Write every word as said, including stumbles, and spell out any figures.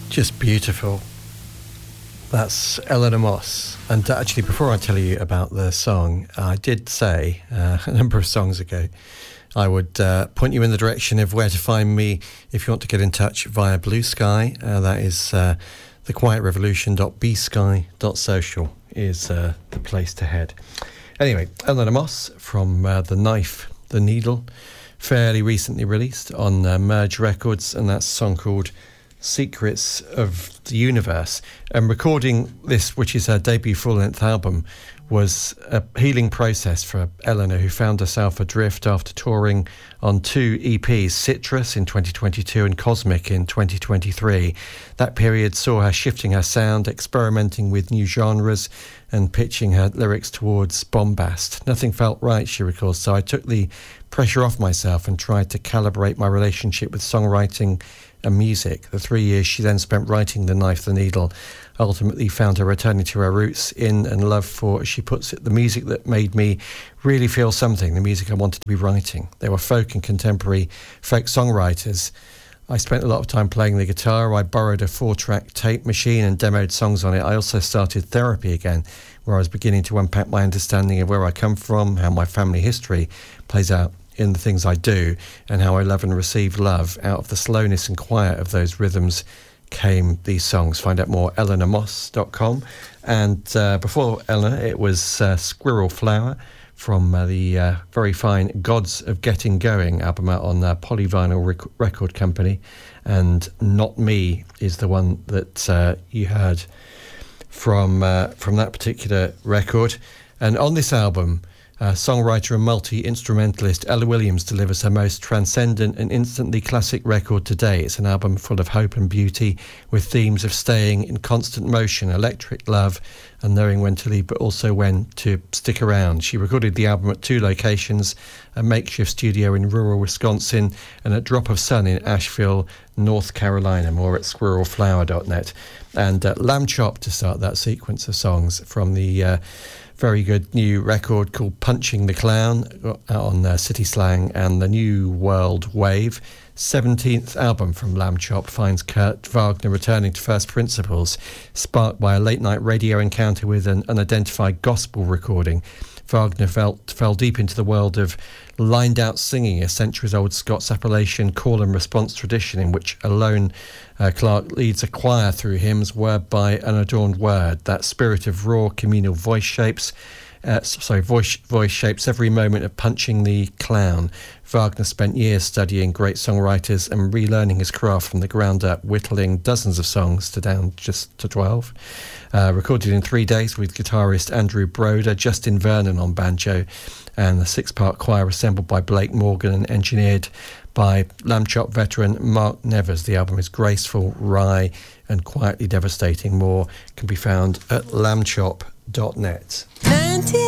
Just beautiful. That's Eleanor Moss. And actually, before I tell you about the song, I did say uh, a number of songs ago I would uh, point you in the direction of where to find me if you want to get in touch via Blue Sky. Uh, that is uh, the quiet revolution dot b sky dot social is uh, the place to head. Anyway, Eleanor Moss from uh, The Knife, The Needle, fairly recently released on uh, Merge Records, and that's a song called Secrets of the Universe. And recording this, which is her debut full-length album, was a healing process for Eleanor, who found herself adrift after touring on two E Ps, Citrus in twenty twenty-two and Cosmic in twenty twenty-three. That period saw her shifting her sound, experimenting with new genres and pitching her lyrics towards bombast. Nothing felt right, she recalls, so I took the pressure off myself and tried to calibrate my relationship with songwriting and music. The three years she then spent writing The Knife, The Needle ultimately found her returning to her roots in and love for, as she puts it, the music that made me really feel something, the music I wanted to be writing. They were folk and contemporary folk songwriters. I spent a lot of time playing the guitar. I borrowed a four-track tape machine and demoed songs on it. I also started therapy again, where I was beginning to unpack my understanding of where I come from, how my family history plays out in the things I do, and how I love and receive love. Out of the slowness and quiet of those rhythms came these songs. Find out more, eleanor moss dot com. And uh, before Eleanor, it was uh, Squirrel Flower from uh, the uh, very fine Gods of Getting Going album out on uh, Polyvinyl rec- Record Company. And Not Me is the one that uh, you heard from uh, from that particular record. And on this album, Uh, songwriter and multi-instrumentalist Ella Williams delivers her most transcendent and instantly classic record today. It's an album full of hope and beauty, with themes of staying in constant motion, electric love, and knowing when to leave, but also when to stick around. She recorded the album at two locations, a makeshift studio in rural Wisconsin and a drop of sun in Asheville, North Carolina. More at squirrel flower dot net. And uh, Lamb Chop to start that sequence of songs from the uh, very good new record called Punching the Clown on uh, City Slang and the New World Wave. seventeenth album from Lamb Chop finds Kurt Wagner returning to first principles, sparked by a late-night radio encounter with an unidentified gospel recording. Wagner felt, fell deep into the world of lined-out singing, a centuries-old Scots Appalachian call-and-response tradition in which alone uh, Clark leads a choir through hymns, word by unadorned word. That spirit of raw communal voice shapes Uh, sorry, voice, voice shapes every moment of Punching the Clown. Wagner spent years studying great songwriters and relearning his craft from the ground up, whittling dozens of songs to down just to twelve. Uh, recorded in three days with guitarist Andrew Broder, Justin Vernon on banjo, and the six-part choir assembled by Blake Morgan and engineered by Lamb Chop veteran Mark Nevers. The album is graceful, wry, and quietly devastating. More can be found at lamb chop dot net.